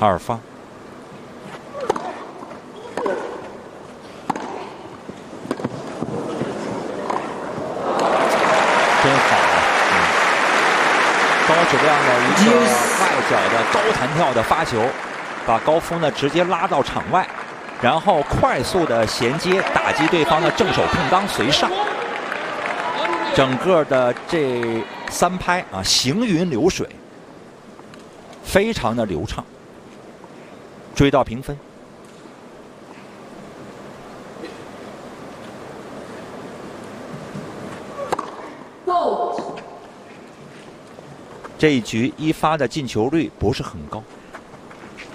2发。真好啊！高质量的一个外角的高弹跳的发球，把高夫呢直接拉到场外，然后快速的衔接打击对方的正手碰刚随上，整个的这3拍啊行云流水，非常的流畅，追到平分。这一局1发的进球率不是很高。